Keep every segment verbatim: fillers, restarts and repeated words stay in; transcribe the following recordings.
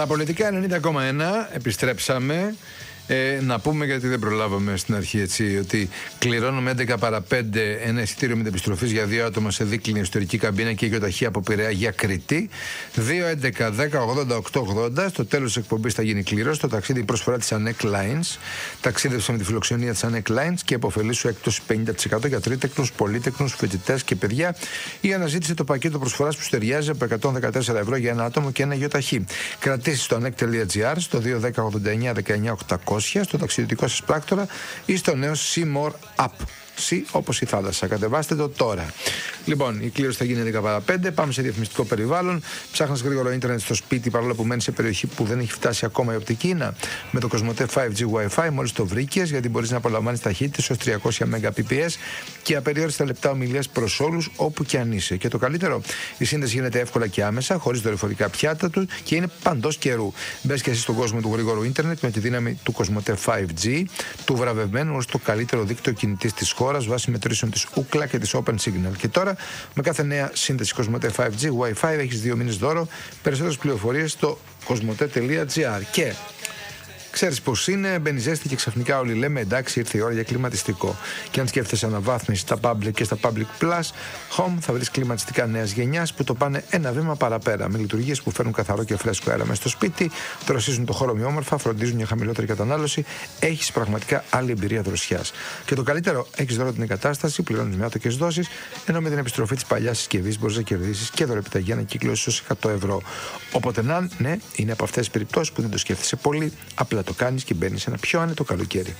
Παραπολιτικά ενενήντα κόμμα ένα, επιστρέψαμε. Ε, να πούμε, γιατί δεν προλάβαμε στην αρχή, έτσι, ότι κληρώνουμε έντεκα παρά πέντε ένα εισιτήριο μετεπιστροφής για δύο άτομα σε δίκλινη εσωτερική καμπίνα και γεωταχή από Πειραιά για Κρήτη. δύο έντεκα δέκα ογδόντα οκτώ ογδόντα. Στο τέλος της εκπομπής θα γίνει κλήρωση. Το ταξίδι, η προσφορά της Ανέκ Lines. Ταξίδεψα με τη φιλοξενία της Ανέκ Lines και υποφελήσου έκπτωση πενήντα τοις εκατό για τρίτεκνους, πολύτεκνους, φοιτητές και παιδιά. Ή αναζήτησε το πακέτο προσφοράς που στεριάζει από εκατόν δεκατέσσερα ευρώ για ένα άτομο και ένα γεωταχή. Κρατήσεις στο ανέκ τελεία τζι άρ, στο δύο δέκα ογδόντα εννιά δεκαεννιά οκτακόσια, στο ταξιδιωτικό σας πράκτορα ή στο νέο See More App. See, όπως η θάλασσα. Κατεβάστε το τώρα. Λοιπόν, η κλήρωση θα γίνει έντεκα παρά πέντε. Πάμε σε διαφημιστικό περιβάλλον. Ψάχνεις γρήγορο ίντερνετ στο σπίτι παρόλο που μένεις σε περιοχή που δεν έχει φτάσει ακόμα η οπτική ίνα. Με το Κοσμοτέ φάιβ τζι Wi-Fi μόλις το βρήκες, γιατί μπορείς να απολαμβάνεις ταχύτητες ως τριακόσια Mbps και απεριόριστα λεπτά ομιλίας προς όλους όπου και αν είσαι. Και το καλύτερο, η σύνδεση γίνεται εύκολα και άμεσα, χωρίς δορυφορικά πιάτα του και είναι παντός καιρού. Μπες και εσύ στον κόσμο του γρήγορου ίντερνετ με τη δύναμη του Κοσμοτέ φάιβ τζι, του βραβευμένου ως το καλύτερο δίκτυο κινητής της χώρας βάσει μετρήσεων της Ookla και της Open Signal. Και τώρα, με κάθε νέα σύνδεση Κοσμοτέ φάιβ τζι Wi-Fi έχεις δύο μήνες δώρο. Περισσότερες πληροφορίες στο κοσμοτέ τελεία τζι άρ. Και ξέρεις πως είναι, μπαίνει ζέστη και ξαφνικά όλοι λέμε εντάξει, ήρθε η ώρα για κλιματιστικό. Και αν σκέφτεσαι αναβάθμιση στα Public και στα Public Plus Home, θα βρεις κλιματιστικά νέας γενιάς που το πάνε ένα βήμα παραπέρα. Με λειτουργίες που φέρνουν καθαρό και φρέσκο αέρα μέσα στο σπίτι, δροσίζουν το χώρο ομοιόμορφα, φροντίζουν για χαμηλότερη κατανάλωση. Έχεις πραγματικά άλλη εμπειρία δροσιάς. Και το καλύτερο, έχεις δώρο την εγκατάσταση, πληρώνεις με άτοκες δόσεις, ενώ με την επιστροφή της παλιάς συσκευής μπορείς να κερδίσεις και δωρεπιταγή ανακύκλωσης ως εκατό ευρώ. Όποτε να, ναι, είναι από αυτές τις περιπτώσεις που δεν το σκέφτεσαι πολύ, απλά το κάνεις και μπαίνεις σε ένα πιο άνετο καλοκαίρι.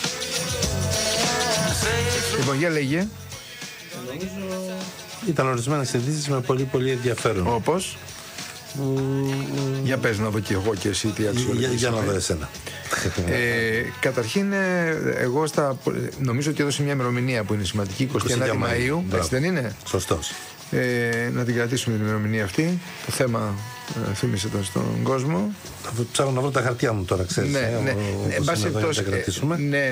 Λοιπόν, για λέγε. Νομίζω ήταν ορισμένες ειδήσεις με πολύ πολύ ενδιαφέρον. Όπως? Mm, για πες να δω και εγώ και εσύ τι αξιολογήσεις. Για, για να δω εσένα. ε, καταρχήν, εγώ στα, νομίζω ότι έδωσε μια ημερομηνία που είναι σημαντική, εικοστή ένατη Μαΐου. Έτσι δεν είναι? Σωστός. Ε, να την κρατήσουμε την ημερομηνία αυτή. Το θέμα ε, θύμισε τον στον κόσμο. Θα ψάχνω να βρω τα χαρτιά μου τώρα, ξέρεις. Ναι, ναι. Εν πάση περιπτώσει, ναι, ε,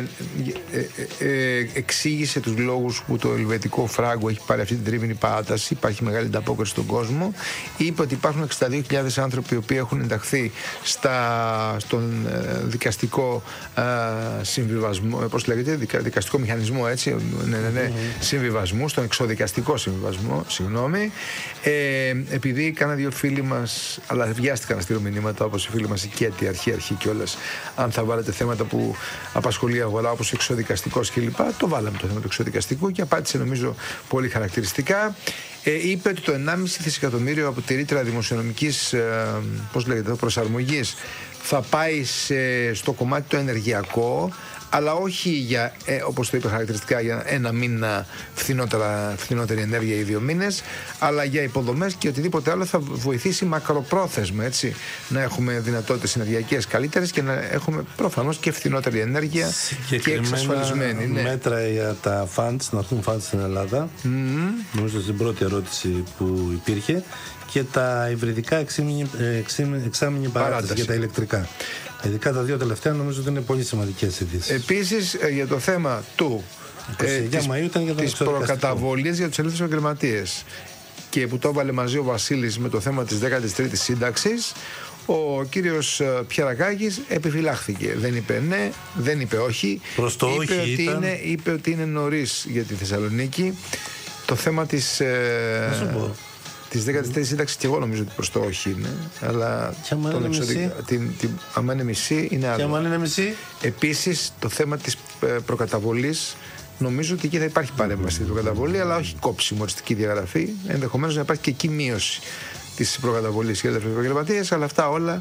ε, ε, εξήγησε τους λόγους που το ελβετικό φράγκο έχει πάρει αυτή την τρίμηνη παράταση. Υπάρχει μεγάλη ανταπόκριση στον κόσμο. Είπε ότι υπάρχουν εξήντα δύο χιλιάδες άνθρωποι οι οποίοι έχουν ενταχθεί στα, στον ε, δικαστικό ε, συμβιβασμό, ε, πώς λέγεται, δικα, δικαστικό μηχανισμό, έτσι, ναι, ναι, ναι, mm-hmm. συμβιβασμού, στον εξοδικαστικό συμβιβασμό, συγγνώμη. Ε, επειδή κάνα δύο φίλοι μας, αλλά βιάστηκαν να στείλουν μηνύματα, όπως οι φίλοι μας η Κέτη, αρχή αρχή κιόλας, αν θα βάλετε θέματα που απασχολεί η αγορά, όπως εξοδικαστικός κλπ. Το βάλαμε το θέμα του εξοδικαστικού και απάντησε νομίζω πολύ χαρακτηριστικά. Ε, είπε ότι το ενάμιση δισεκατομμύριο από τη ρήτρα δημοσιονομικής ε, πώς λέγεται, προσαρμογής θα πάει σε, στο κομμάτι το ενεργειακό, αλλά όχι για, ε, όπως το είπε χαρακτηριστικά, για ένα μήνα φθηνότερη ενέργεια ή δύο μήνες, αλλά για υποδομές και οτιδήποτε άλλο θα βοηθήσει μακροπρόθεσμα, έτσι, να έχουμε δυνατότητες ενεργειακές καλύτερες και να έχουμε προφανώς και φθηνότερη ενέργεια και εξασφαλισμένη. Ναι. Μέτρα για τα funds, να έρθουν funds στην Ελλάδα, mm-hmm. νομίζω στην πρώτη ερώτηση που υπήρχε, και τα υβριδικά εξάμηνη παράταση για τα ηλεκτρικά. Ειδικά τα δύο τελευταία νομίζω ότι είναι πολύ σημαντικές ειδήσεις. Επίσης για το θέμα του ε, της, της προκαταβολής για τους ελεύθερους επαγγελματίες, και που το έβαλε μαζί ο Βασίλης με το θέμα της δέκατης τρίτης σύνταξης, ο κύριος Πιερακάκης επιφυλάχθηκε. Δεν είπε ναι, δεν είπε όχι. Προς το είπε, όχι ότι ήταν... είναι, είπε ότι είναι νωρίς για τη Θεσσαλονίκη. Το θέμα της... Ε, Τη δέκατη τρίτη σύνταξη, και εγώ νομίζω ότι προς το όχι είναι. Αλλά τον εξοδικ... την, την, άμα είναι μισή είναι άλλο. Και άμα είναι μισή. Επίσης, το θέμα της ε, προκαταβολής, νομίζω ότι εκεί θα υπάρχει παρέμβαση στην προκαταβολή, αλλά όχι κόψιμο, οριστική διαγραφή. Ενδεχομένως να υπάρχει και εκεί μείωση της προκαταβολής για ελεύθερους επαγγελματίες, αλλά αυτά όλα